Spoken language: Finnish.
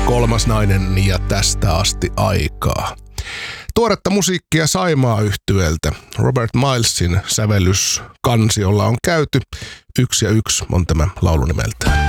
Kolmas nainen ja tästä asti aikaa. Tuoretta musiikkia Saimaa-yhtyeeltä. Robert Milesin sävellyskansiolla on käyty. 1 ja 1 on tämä laulu nimeltään.